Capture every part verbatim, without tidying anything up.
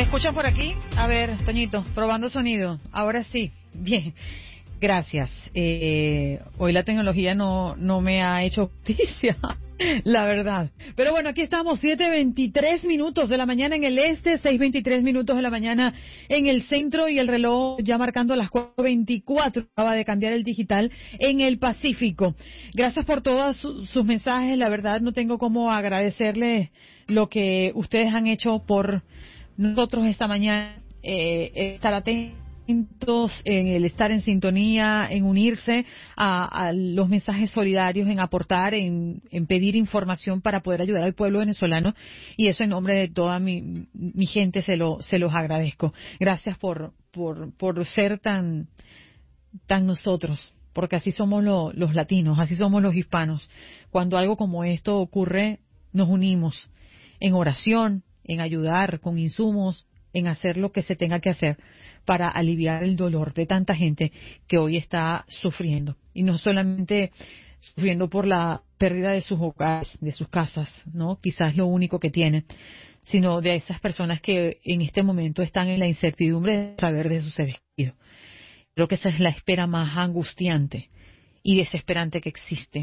escuchan por aquí? A ver, Toñito, probando sonido. Ahora sí. Bien. Gracias. Eh, hoy la tecnología no, no me ha hecho justicia, la verdad. Pero bueno, aquí estamos, siete veintitrés minutos de la mañana en el este, seis veintitrés minutos de la mañana en el centro y el reloj ya marcando las cuatro veinticuatro. Acaba de cambiar el digital en el Pacífico. Gracias por todos su, sus mensajes. La verdad no tengo cómo agradecerles lo que ustedes han hecho por nosotros esta mañana, eh, estar atentos, en el estar en sintonía, en unirse a, a los mensajes solidarios, en aportar, en, en pedir información para poder ayudar al pueblo venezolano, y eso en nombre de toda mi, mi gente se lo se los agradezco. Gracias por por por ser tan tan nosotros, porque así somos lo, los latinos, así somos los hispanos. Cuando algo como esto ocurre, nos unimos en oración, en ayudar con insumos, en hacer lo que se tenga que hacer para aliviar el dolor de tanta gente que hoy está sufriendo. Y no solamente sufriendo por la pérdida de sus hogares, de sus casas, ¿no? Quizás lo único que tienen, sino de esas personas que en este momento están en la incertidumbre de saber de su ser querido. Creo que esa es la espera más angustiante y desesperante que existe.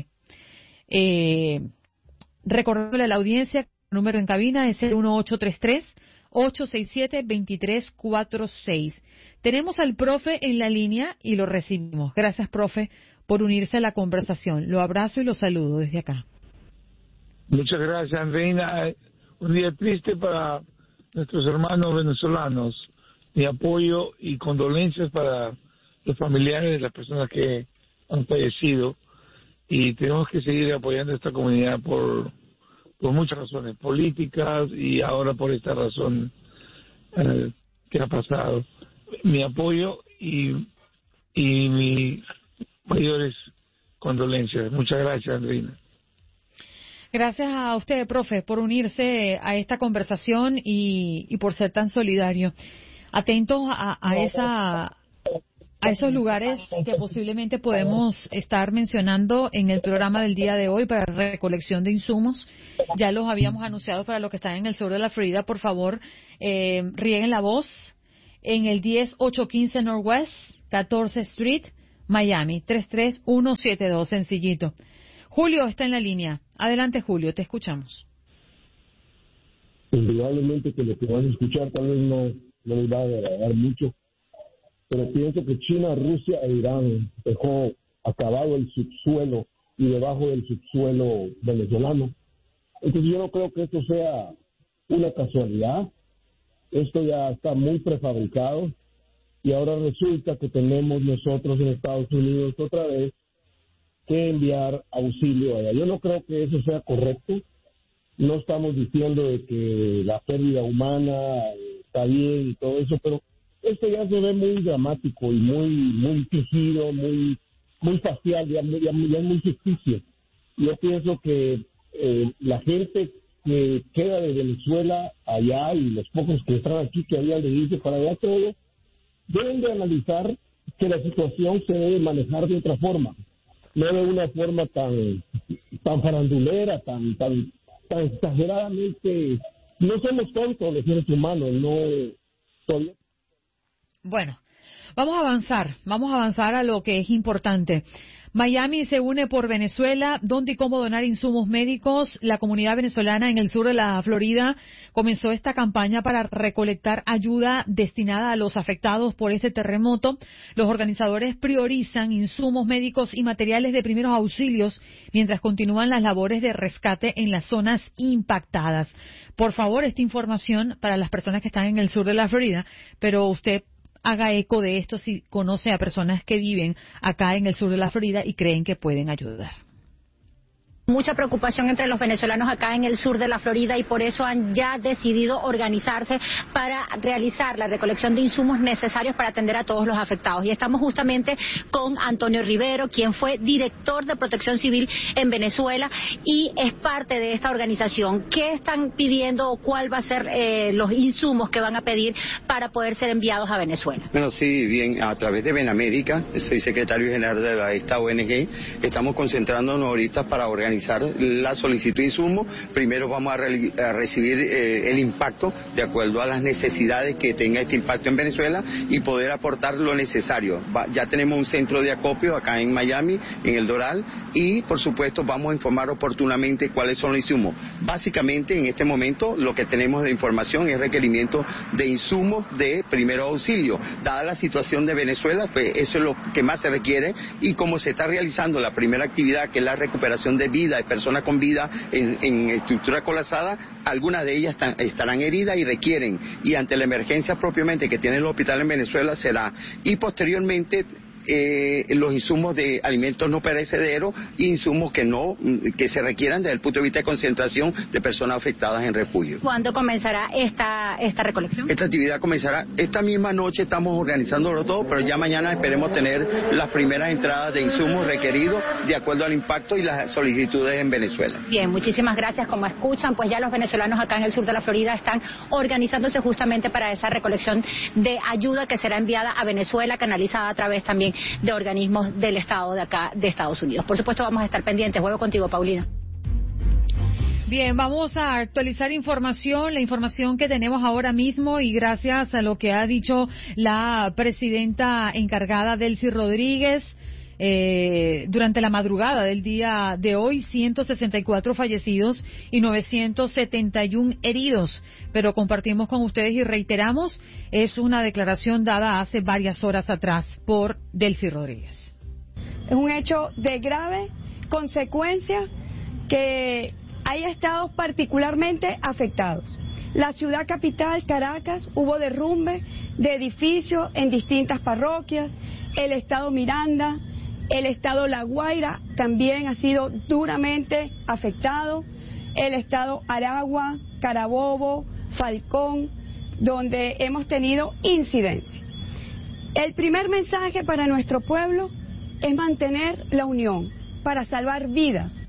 Eh, recordándole a la audiencia, el número en cabina es el uno ocho tres tres, ocho seis siete, dos tres cuatro seis. Tenemos al profe en la línea y lo recibimos. Gracias, profe, por unirse a la conversación. Lo abrazo y lo saludo desde acá. Muchas gracias, Andreina. Un día triste para nuestros hermanos venezolanos. Mi apoyo y condolencias para los familiares de las personas que han fallecido. Y tenemos que seguir apoyando a esta comunidad por... por muchas razones políticas y ahora por esta razón eh, que ha pasado. Mi apoyo y, y mis mayores condolencias. Muchas gracias, Andreina. Gracias a usted, profe, por unirse a esta conversación y, y por ser tan solidario. Atentos a, a esa... a esos lugares que posiblemente podemos estar mencionando en el programa del día de hoy para recolección de insumos. Ya los habíamos anunciado para los que están en el sur de la Florida. Por favor, eh, rieguen la voz en el diez ocho quince Northwest catorce Street, Miami, tres tres uno siete dos, sencillito. Julio está en la línea. Adelante, Julio, te escuchamos. Indudablemente que lo que van a escuchar tal vez no, no les va a agradar mucho, pero pienso que China, Rusia e Irán dejó acabado el subsuelo y debajo del subsuelo venezolano. Entonces yo no creo que esto sea una casualidad. Esto ya está muy prefabricado y ahora resulta que tenemos nosotros en Estados Unidos otra vez que enviar auxilio allá. Yo no creo que eso sea correcto. No estamos diciendo de que la pérdida humana está bien y todo eso, pero esto ya se ve muy dramático y muy muy fingido, muy muy facial, ya, ya, ya es muy ficticio. Yo pienso que eh, la gente que queda de Venezuela allá y los pocos que están aquí que habían de irse para allá todo, deben de analizar que la situación se debe manejar de otra forma, no de una forma tan tan farandulera, tan tan tan exageradamente. No somos tontos los seres humanos, no son. Bueno, vamos a avanzar, vamos a avanzar a lo que es importante. Miami se une por Venezuela, dónde y cómo donar insumos médicos. La comunidad venezolana en el sur de la Florida comenzó esta campaña para recolectar ayuda destinada a los afectados por este terremoto. Los organizadores priorizan insumos médicos y materiales de primeros auxilios mientras continúan las labores de rescate en las zonas impactadas. Por favor, esta información para las personas que están en el sur de la Florida, pero usted haga eco de esto si conoce a personas que viven acá en el sur de la Florida y creen que pueden ayudar. Mucha preocupación entre los venezolanos acá en el sur de la Florida y por eso han ya decidido organizarse para realizar la recolección de insumos necesarios para atender a todos los afectados. Y estamos justamente con Antonio Rivero, quien fue director de Protección Civil en Venezuela y es parte de esta organización. ¿Qué están pidiendo o cuál va a ser eh, los insumos que van a pedir para poder ser enviados a Venezuela? Bueno, sí, bien, a través de Benamérica, soy secretario general de esta O N G, estamos concentrándonos ahorita para organizar organizar la solicitud de insumos. Primero vamos a, re a recibir eh, el impacto de acuerdo a las necesidades que tenga este impacto en Venezuela y poder aportar lo necesario. Va, ya tenemos un centro de acopio acá en Miami, en El Doral, y por supuesto vamos a informar oportunamente cuáles son los insumos. Básicamente en este momento lo que tenemos de información es requerimiento de insumos de primer auxilio. Dada la situación de Venezuela, pues eso es lo que más se requiere, y como se está realizando la primera actividad, que es la recuperación de vida de personas con vida en, en estructura colapsada, algunas de ellas están, estarán heridas y requieren, y ante la emergencia propiamente que tiene el hospital en Venezuela será, y posteriormente Eh, los insumos de alimentos no perecederos e insumos que no que se requieran desde el punto de vista de concentración de personas afectadas en refugio. ¿Cuándo comenzará esta esta recolección? Esta actividad comenzará esta misma noche, estamos organizándolo todo, pero ya mañana esperemos tener las primeras entradas de insumos requeridos de acuerdo al impacto y las solicitudes en Venezuela. Bien, muchísimas gracias. Como escuchan, pues ya los venezolanos acá en el sur de la Florida están organizándose justamente para esa recolección de ayuda que será enviada a Venezuela, canalizada a través también de organismos del estado de acá de Estados Unidos. Por supuesto vamos a estar pendientes. Vuelvo contigo, Paulina. Bien, vamos a actualizar información, la información que tenemos ahora mismo, y gracias a lo que ha dicho la presidenta encargada, Delcy Rodríguez, eh, durante la madrugada del día de hoy, ciento sesenta y cuatro fallecidos y novecientos setenta y uno heridos. Pero compartimos con ustedes y reiteramos, es una declaración dada hace varias horas atrás por Delcy Rodríguez. Es un hecho de grave consecuencia que hay estados particularmente afectados. La ciudad capital, Caracas, hubo derrumbe de edificios en distintas parroquias. El estado Miranda, el estado La Guaira también ha sido duramente afectado. El estado Aragua, Carabobo, Falcón, donde hemos tenido incidencia. El primer mensaje para nuestro pueblo es mantener la unión para salvar vidas.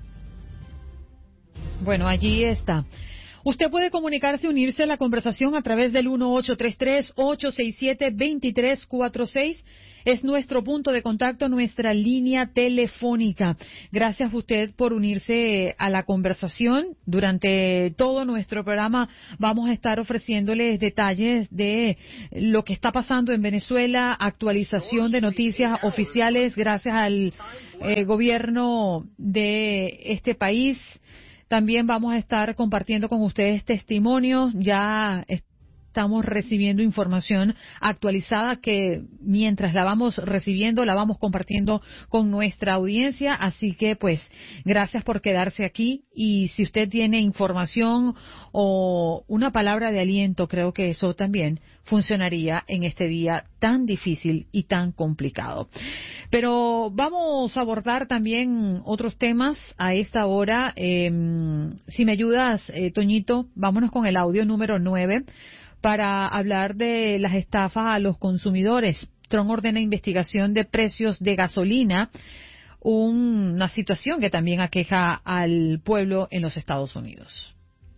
Bueno, allí está. Usted puede comunicarse, unirse a la conversación a través del uno ocho tres tres, ocho seis siete, dos tres cuatro seis. Es nuestro punto de contacto, nuestra línea telefónica. Gracias a usted por unirse a la conversación. Durante todo nuestro programa vamos a estar ofreciéndoles detalles de lo que está pasando en Venezuela, actualización de noticias oficiales gracias al eh, gobierno de este país. También vamos a estar compartiendo con ustedes testimonios. Ya estamos recibiendo información actualizada que mientras la vamos recibiendo, la vamos compartiendo con nuestra audiencia. Así que, pues, gracias por quedarse aquí. Y si usted tiene información o una palabra de aliento, creo que eso también funcionaría en este día tan difícil y tan complicado. Pero vamos a abordar también otros temas a esta hora. Eh, si me ayudas, eh, Toñito, vámonos con el audio número nueve para hablar de las estafas a los consumidores. Trump ordena investigación de precios de gasolina, una situación que también aqueja al pueblo en los Estados Unidos.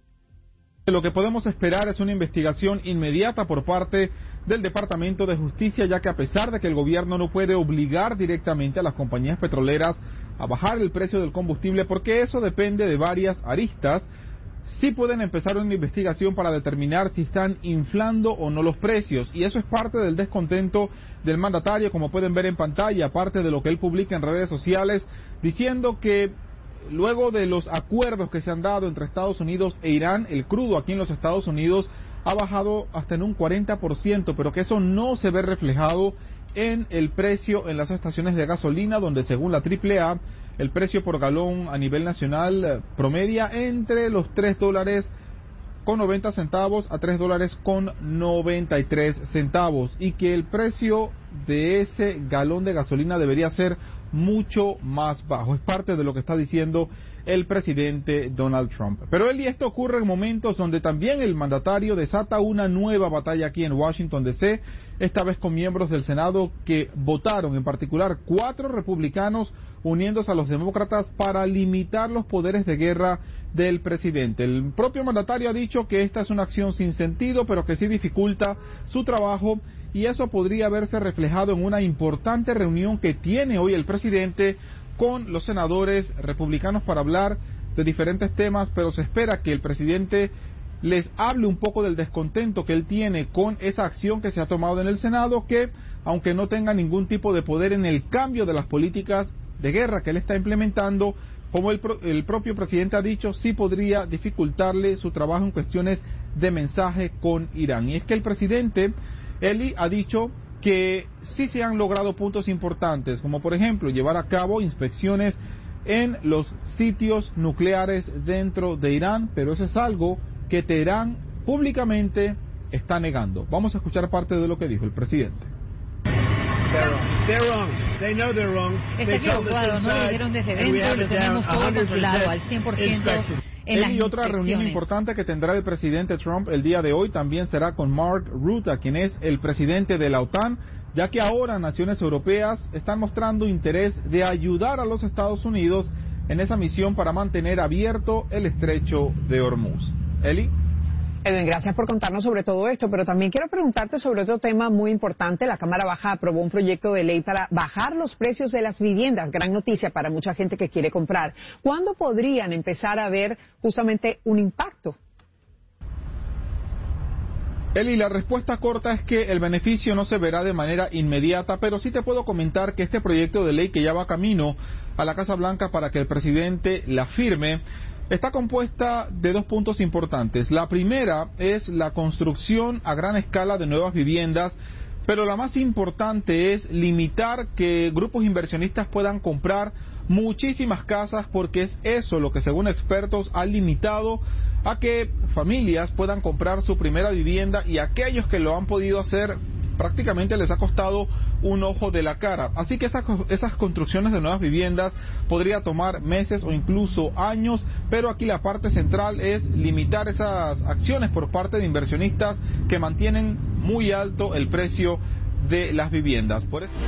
Lo que podemos esperar es una investigación inmediata por parte del Departamento de Justicia, ya que a pesar de que el gobierno no puede obligar directamente a las compañías petroleras a bajar el precio del combustible, porque eso depende de varias aristas, sí pueden empezar una investigación para determinar si están inflando o no los precios, y eso es parte del descontento del mandatario, como pueden ver en pantalla, aparte de lo que él publica en redes sociales, diciendo que luego de los acuerdos que se han dado entre Estados Unidos e Irán, el crudo aquí en los Estados Unidos ha bajado hasta en un cuarenta por ciento, pero que eso no se ve reflejado en el precio en las estaciones de gasolina, donde según la triple A, el precio por galón a nivel nacional promedia entre los tres dólares con noventa centavos a tres dólares con noventa y tres centavos, y que el precio de ese galón de gasolina debería ser mucho más bajo. Es parte de lo que está diciendo el presidente Donald Trump. Pero él y esto ocurre en momentos donde también el mandatario desata una nueva batalla aquí en Washington D C, esta vez con miembros del Senado que votaron, en particular cuatro republicanos uniéndose a los demócratas para limitar los poderes de guerra del presidente. El propio mandatario ha dicho que esta es una acción sin sentido, pero que sí dificulta su trabajo, y eso podría verse reflejado en una importante reunión que tiene hoy el presidente con los senadores republicanos para hablar de diferentes temas, pero se espera que el presidente les hable un poco del descontento que él tiene con esa acción que se ha tomado en el Senado, que aunque no tenga ningún tipo de poder en el cambio de las políticas de guerra que él está implementando, como el, pro, el propio presidente ha dicho, sí podría dificultarle su trabajo en cuestiones de mensaje con Irán. Y es que el presidente, Eli, ha dicho que sí se han logrado puntos importantes, como por ejemplo llevar a cabo inspecciones en los sitios nucleares dentro de Irán, pero eso es algo que Teherán públicamente está negando. Vamos a escuchar parte de lo que dijo el presidente. Está equivocado, no lo dijeron desde dentro, lo tenemos todo controlado al cien por ciento en las Y otra reunión importante que tendrá el presidente Trump el día de hoy también será con Mark Rutte, quien es el presidente de la OTAN, ya que ahora naciones europeas están mostrando interés de ayudar a los Estados Unidos en esa misión para mantener abierto el estrecho de Hormuz. Eli. Edwin, gracias por contarnos sobre todo esto, pero también quiero preguntarte sobre otro tema muy importante. La Cámara Baja aprobó un proyecto de ley para bajar los precios de las viviendas. Gran noticia para mucha gente que quiere comprar. ¿Cuándo podrían empezar a ver justamente un impacto? Eli, la respuesta corta es que el beneficio no se verá de manera inmediata, pero sí te puedo comentar que este proyecto de ley que ya va camino a la Casa Blanca para que el presidente la firme, está compuesta de dos puntos importantes. La primera es la construcción a gran escala de nuevas viviendas, pero la más importante es limitar que grupos inversionistas puedan comprar muchísimas casas, porque es eso lo que, según expertos, ha limitado a que familias puedan comprar su primera vivienda, y aquellos que lo han podido hacer prácticamente les ha costado un ojo de la cara. Así que esas, esas construcciones de nuevas viviendas podría tomar meses o incluso años, pero aquí la parte central es limitar esas acciones por parte de inversionistas que mantienen muy alto el precio de las viviendas. Por eso...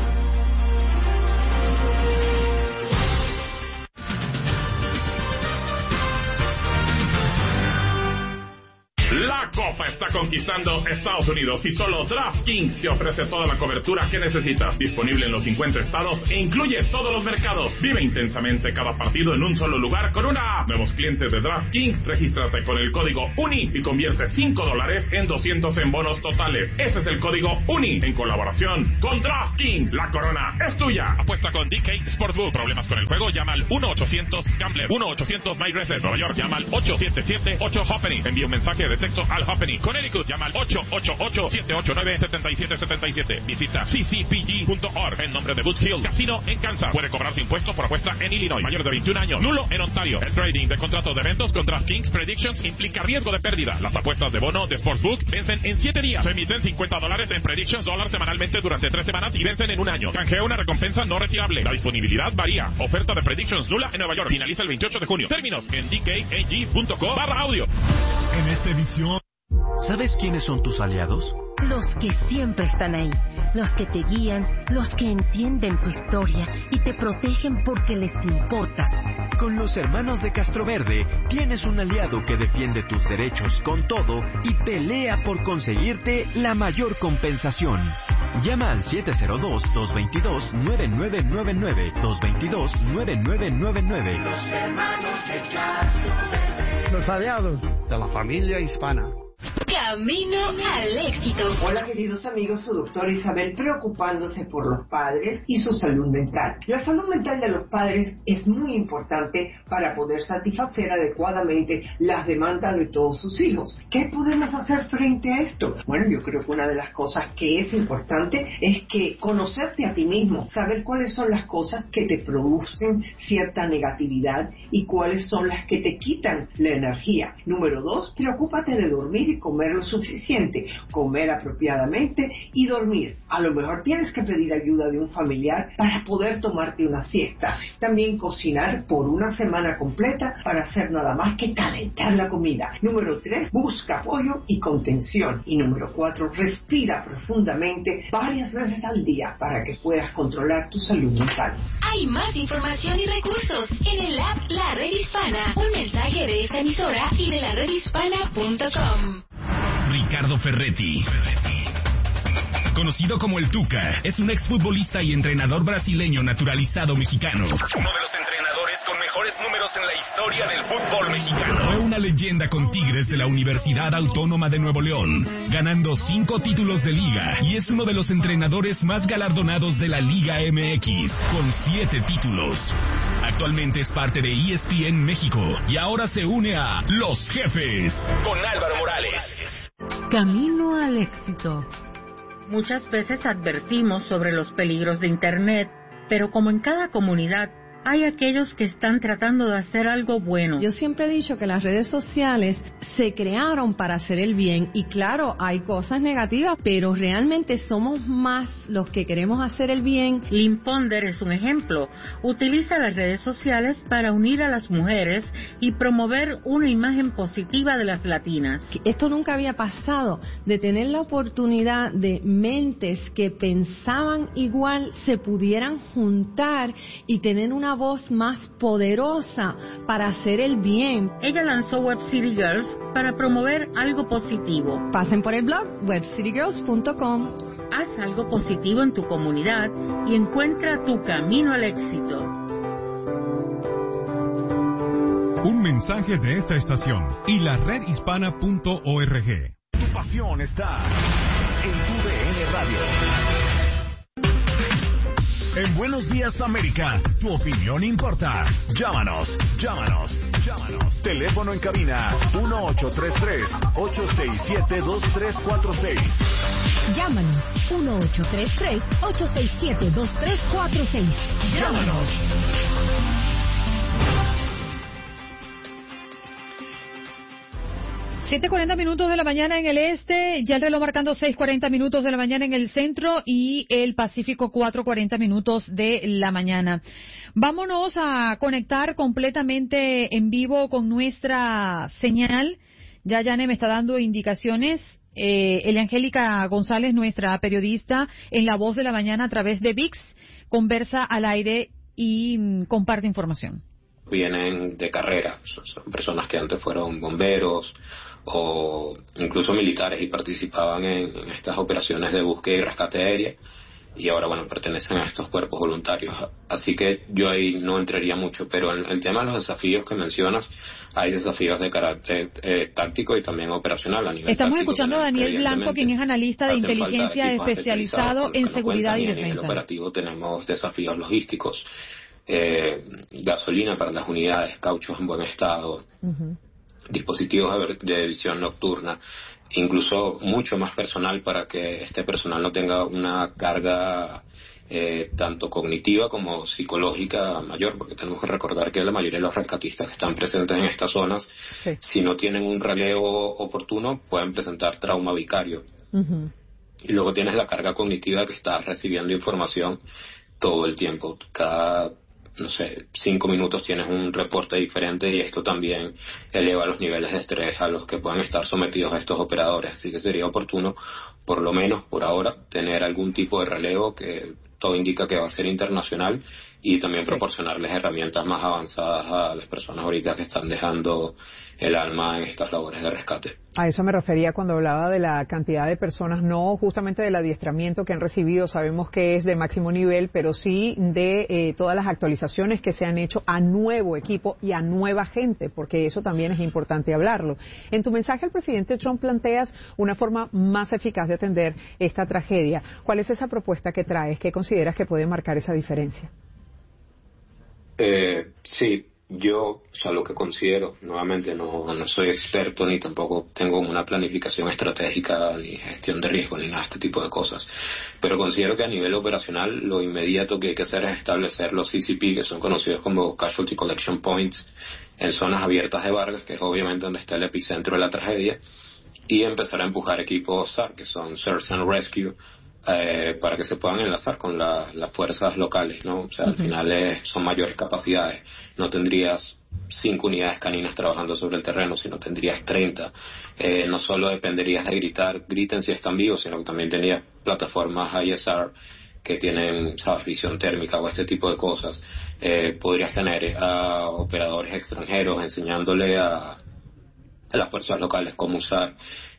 La Copa está conquistando Estados Unidos y solo DraftKings te ofrece toda la cobertura que necesitas. Disponible en los cincuenta estados e incluye todos los mercados. Vive intensamente cada partido en un solo lugar con una app. Nuevos clientes de DraftKings, regístrate con el código UNI y convierte cinco dólares en doscientos en bonos totales. Ese es el código UNI en colaboración con DraftKings. La corona es tuya. Apuesta con D K Sportsbook. ¿Problemas con el juego? Llama al uno ochocientos Gambler. uno ochocientos MyRaces. Nueva York. Llama al ocho siete siete ocho Hoppening. Envía un mensaje de texto al Hoppening. Connecticut, llama al ocho ocho ocho siete ocho nueve siete siete siete siete. Visita c c p g punto org en nombre de Boot Hill Casino en Kansas. Puede cobrarse impuestos por apuesta en Illinois. Mayor de veintiún años. Nulo en Ontario. El trading de contratos de eventos con DraftKings Predictions implica riesgo de pérdida. Las apuestas de bono de Sportsbook vencen en siete días. Se emiten cincuenta dólares en Predictions dólares semanalmente durante tres semanas y vencen en un año. Canjea una recompensa no retirable. La disponibilidad varía. Oferta de Predictions nula en Nueva York. Finaliza el veintiocho de junio. Términos en d k a g punto com barra audio. En esta edición... ¿Sabes quiénes son tus aliados? Los que siempre están ahí, los que te guían, los que entienden tu historia y te protegen porque les importas. Con los hermanos de Castroverde tienes un aliado que defiende tus derechos con todo y pelea por conseguirte la mayor compensación. Llama al siete cero dos, dos dos dos, nueve nueve nueve nueve, dos dos dos, nueve nueve nueve nueve. Los hermanos de Castroverde. Los aliados de la familia hispana. Camino al éxito. Hola queridos amigos, su doctora Isabel preocupándose por los padres y su salud mental. La salud mental de los padres es muy importante para poder satisfacer adecuadamente las demandas de todos sus hijos. ¿Qué podemos hacer frente a esto? Bueno, yo creo que una de las cosas que es importante es que conocerte a ti mismo, saber cuáles son las cosas que te producen cierta negatividad y cuáles son las que te quitan la energía. Número dos, preocúpate de dormir y comer lo suficiente, comer apropiadamente y dormir. A lo mejor tienes que pedir ayuda de un familiar para poder tomarte una siesta. También cocinar por una semana completa para hacer nada más que calentar la comida. Número tres, busca apoyo y contención. Y número cuatro, respira profundamente varias veces al día para que puedas controlar tu salud mental. Hay más información y recursos en el app La Red Hispana. Un mensaje de esta emisora y de la red hispana punto com. Ricardo Ferretti. conocido como el Tuca, es un exfutbolista y entrenador brasileño naturalizado mexicano. Uno de los entrenadores con mejores números en la historia del fútbol mexicano. Fue una leyenda con Tigres de la Universidad Autónoma de Nuevo León, ganando cinco títulos de liga, y es uno de los entrenadores más galardonados de la Liga M X, con siete títulos. Actualmente es parte de E S P N México y ahora se une a Los Jefes con Álvaro Morales. Camino al éxito. Muchas veces advertimos sobre los peligros de Internet, pero como en cada comunidad, hay aquellos que están tratando de hacer algo bueno. Yo siempre he dicho que las redes sociales se crearon para hacer el bien y claro, hay cosas negativas, pero realmente somos más los que queremos hacer el bien. Lynn Ponder es un ejemplo. Utiliza las redes sociales para unir a las mujeres y promover una imagen positiva de las latinas. Esto nunca había pasado, de tener la oportunidad de mentes que pensaban igual se pudieran juntar y tener una voz más poderosa para hacer el bien. Ella lanzó Web City Girls para promover algo positivo. Pasen por el blog web city girls punto com. Haz algo positivo en tu comunidad y encuentra tu camino al éxito. Un mensaje de esta estación y la red hispana punto org. Tu pasión está en tu D N Radio. En Buenos Días América, tu opinión importa. Llámanos, llámanos, llámanos. Teléfono en cabina uno ocho tres tres, ocho seis siete, dos tres cuatro seis. Llámanos uno ocho tres tres, ocho seis siete, dos tres cuatro seis. Llámanos. siete cuarenta minutos de la mañana en el este, ya el reloj marcando seis cuarenta minutos de la mañana en el centro y el Pacífico cuatro cuarenta minutos de la mañana. Vámonos a conectar completamente en vivo con nuestra señal. Ya Yane me está dando indicaciones. Eh, Eliangélica González, nuestra periodista en La Voz de la Mañana a través de V I X, conversa al aire y mm, comparte información. Vienen de carrera, son, son personas que antes fueron bomberos o incluso militares y participaban en, en estas operaciones de búsqueda y rescate aérea y ahora, bueno, pertenecen a estos cuerpos voluntarios. Así que yo ahí no entraría mucho, pero en el tema de los desafíos que mencionas, hay desafíos de carácter eh, táctico y también operacional a nivel Estamos táctico, escuchando a Daniel Blanco, quien es analista de inteligencia especializado en seguridad y defensa. En el operativo tenemos desafíos logísticos, eh, gasolina para las unidades, cauchos en buen estado, uh-huh. dispositivos de, de visión nocturna, incluso mucho más personal para que este personal no tenga una carga eh, tanto cognitiva como psicológica mayor, porque tenemos que recordar que la mayoría de los rescatistas que están presentes en estas zonas, sí. si no tienen un relevo oportuno, pueden presentar trauma vicario. Uh-huh. Y luego tienes la carga cognitiva que estás recibiendo información todo el tiempo. Cada, no sé, cinco minutos tienes un reporte diferente y esto también eleva los niveles de estrés a los que puedan estar sometidos a estos operadores. Así que sería oportuno, por lo menos por ahora, tener algún tipo de relevo que todo indica que va a ser internacional y también sí. proporcionarles herramientas más avanzadas a las personas ahorita que están dejando el alma en estas labores de rescate. A eso me refería cuando hablaba de la cantidad de personas, no justamente del adiestramiento que han recibido, sabemos que es de máximo nivel, pero sí de eh, todas las actualizaciones que se han hecho a nuevo equipo y a nueva gente, porque eso también es importante hablarlo. En tu mensaje al presidente Trump planteas una forma más eficaz de atender esta tragedia. ¿Cuál es esa propuesta que traes? ¿Qué consideras que puede marcar esa diferencia? Eh, sí, yo, o sea, lo que considero, nuevamente no, no soy experto ni tampoco tengo una planificación estratégica ni gestión de riesgo ni nada de este tipo de cosas, pero considero que a nivel operacional lo inmediato que hay que hacer es establecer los C C P, que son conocidos como Casualty Collection Points, en zonas abiertas de Vargas, que es obviamente donde está el epicentro de la tragedia, y empezar a empujar equipos S A R, que son Search and Rescue, Eh, para que se puedan enlazar con la, las fuerzas locales, ¿no? O sea, uh-huh. al final es, son mayores capacidades. No tendrías cinco unidades caninas trabajando sobre el terreno, sino tendrías treinta. Eh, no solo dependerías de gritar, griten si están vivos, sino que también tendrías plataformas I S R que tienen, sabes, visión térmica o este tipo de cosas. Eh, podrías tener a operadores extranjeros enseñándole a a las fuerzas locales cómo usar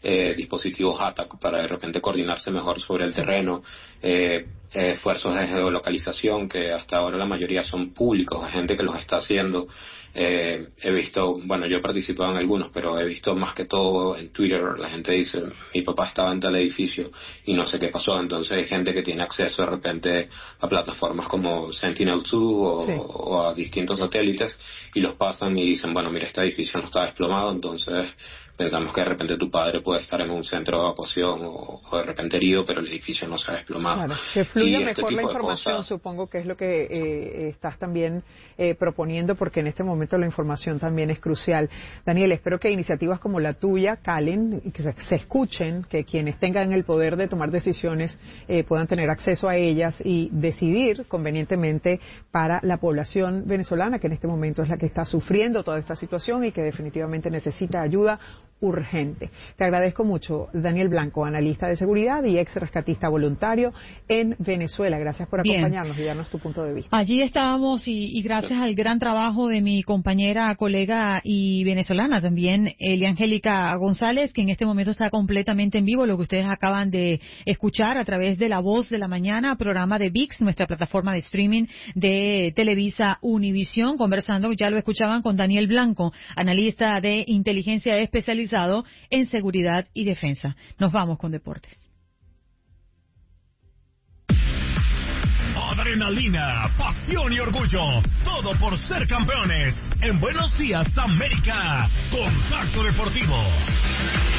eh, dispositivos A T A C para de repente coordinarse mejor sobre el terreno, eh, eh, esfuerzos de geolocalización que hasta ahora la mayoría son públicos, hay gente que los está haciendo. Eh, he visto, bueno, yo he participado en algunos, pero he visto más que todo en Twitter, la gente dice, mi papá estaba en tal edificio y no sé qué pasó, entonces hay gente que tiene acceso de repente a plataformas como Sentinel dos o, sí. o a distintos satélites y los pasan y dicen, bueno, mira, este edificio no está desplomado, entonces pensamos que de repente tu padre puede estar en un centro de evacuación o, o de repente herido, pero el edificio no se ha desplomado. Claro, que fluya y mejor este la información, cosas... supongo que es lo que eh, estás también eh, proponiendo, porque en este momento la información también es crucial. Daniel, espero que iniciativas como la tuya calen y que se, se escuchen, que quienes tengan el poder de tomar decisiones eh, puedan tener acceso a ellas y decidir convenientemente para la población venezolana, que en este momento es la que está sufriendo toda esta situación y que definitivamente necesita ayuda urgente. Te agradezco mucho, Daniel Blanco, analista de seguridad y ex rescatista voluntario en Venezuela. Gracias por acompañarnos Bien. y darnos tu punto de vista. Allí estábamos y, y gracias al gran trabajo de mi compañera, colega y venezolana también, Elia Angélica González, que en este momento está completamente en vivo, lo que ustedes acaban de escuchar a través de La Voz de la Mañana, programa de V I X, nuestra plataforma de streaming de Televisa Univisión, conversando, ya lo escuchaban, con Daniel Blanco, analista de inteligencia especializado en seguridad y defensa. Nos vamos con deportes. Adrenalina, pasión y orgullo, todo por ser campeones. En Buenos Días, América, Contacto Deportivo.